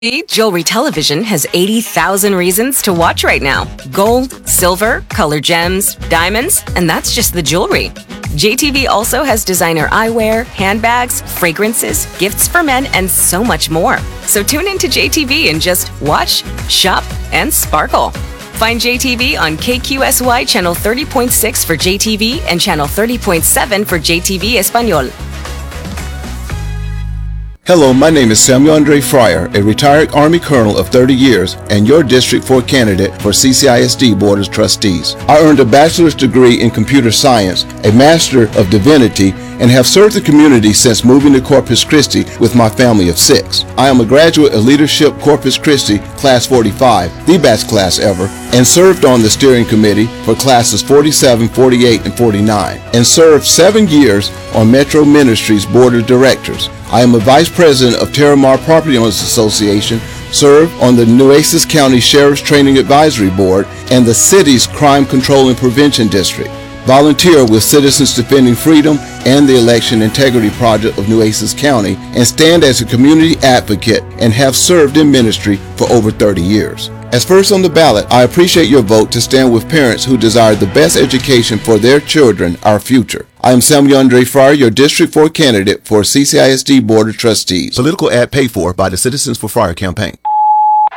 Jewelry Television has 80,000 reasons to watch right now. Gold, silver, colored gems, diamonds, and that's just the jewelry. JTV also has designer eyewear, handbags, fragrances, gifts for men, and so much more. So tune into JTV and just watch, shop, and sparkle. Find JTV on KQSY Channel 30.6 for JTV and Channel 30.7 for JTV Espanol. Hello, my name is Samuel Andre Fryer, a retired Army Colonel of 30 years and your District 4 candidate for CCISD Board of Trustees. I earned a bachelor's degree in computer science, a master of divinity, and have served the community since moving to Corpus Christi with my family of 6. I am a graduate of Leadership Corpus Christi Class 45, the best class ever, and served on the steering committee for classes 47, 48, and 49, and served 7 years on Metro Ministries Board of Directors. I am a Vice President of Terramar Property Owners Association, served on the Nueces County Sheriff's Training Advisory Board and the city's Crime Control and Prevention District. Volunteer with Citizens Defending Freedom and the Election Integrity Project of Nueces County, and stand as a community advocate and have served in ministry for over 30 years. As first on the ballot, I appreciate your vote to stand with parents who desire the best education for their children, our future. I am Samuel Andre Fryer, your District 4 candidate for CCISD Board of Trustees. Political ad paid for by the Citizens for Fryer campaign.